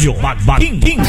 Radyo Magbating.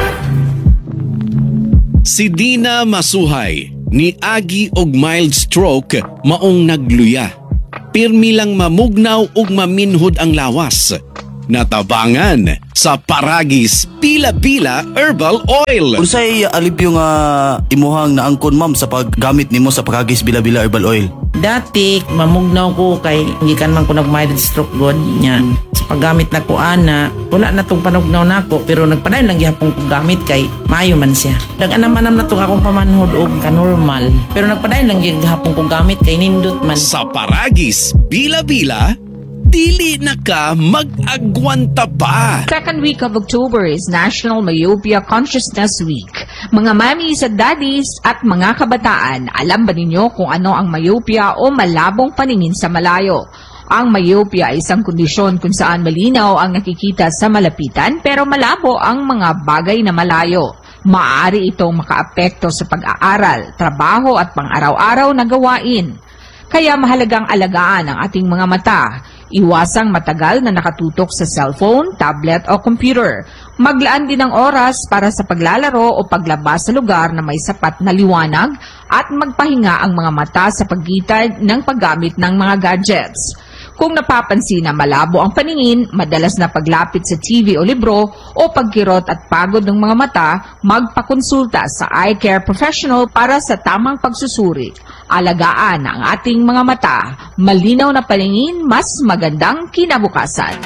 Si Dina Masuhay ni agi og mild stroke maong nagluya. Pirmi lang mamugnaw ug maminhod ang lawas. Natabangan sa Paragis Pila-Pila Herbal Oil. Unsay alipyo nga imuhang naangkon ma'am sa paggamit nimo sa Paragis Pila-Pila Herbal Oil? Dati, mamugnaw ko kay gikan man ko nag-mild stroke god niya. Sa paggamit na ko ana, wala na tong panugnaw na ko pero nagpadayon lang gihapon ko gamit kay maayo man siya. Nag-anam-anam na tong akong pamanhod og ka-normal. Pero nagpadayon lang gihapon ko gamit kay nindot man. Sa Paragis Pila-Pila, dili na ka mag-agwanta pa. Second week of October is National Myopia Consciousness Week. Mga mommies at daddies at mga kabataan, alam ba ninyo kung ano ang myopia o malabong paningin sa malayo? Ang myopia ay isang kondisyon kung saan malinaw ang nakikita sa malapitan pero malabo ang mga bagay na malayo. Maaari itong makaapekto sa pag-aaral, trabaho at pang-araw-araw na gawain. Kaya mahalagang alagaan ang ating mga mata. Iwasang matagal na nakatutok sa cellphone, tablet o computer. Maglaan din ng oras para sa paglalaro o paglabas sa lugar na may sapat na liwanag at magpahinga ang mga mata sa pagitan ng paggamit ng mga gadgets. Kung napapansin na malabo ang paningin, madalas na paglapit sa TV o libro o pagkirot at pagod ng mga mata, magpakonsulta sa eye care professional para sa tamang pagsusuri. Alagaan ang ating mga mata. Malinaw na paningin, mas magandang kinabukasan.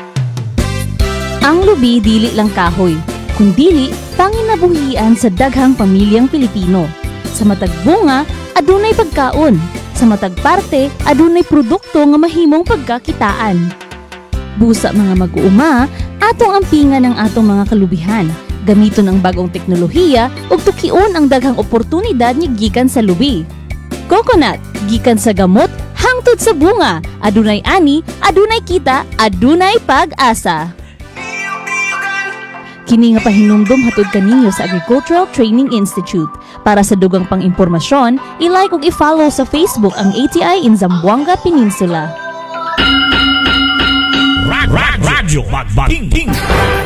Ang lubi dili lang kahoy, kundili panginabuhian sa daghang pamilyang Pilipino. Sa matag bunga, adunay pagkaon. Sa matag parte, adunay produkto nga mahimong pagkakitaan. Busa mga mag-uuma, atong ampingan ang atong mga kalubihan. Gamiton ang bagong teknolohiya ug tukion ang daghang oportunidad nga gikan sa lubi. Coconut, gikan sa gamot, hangtod sa bunga. Adunay ani, adunay kita, adunay pag-asa. Kini nga pahinumdom hatod kaninyo sa Agricultural Training Institute. Para sa dugang pang-impormasyon, i-like ug i-follow sa Facebook ang ATI in Zamboanga Peninsula. Radyo Magbating.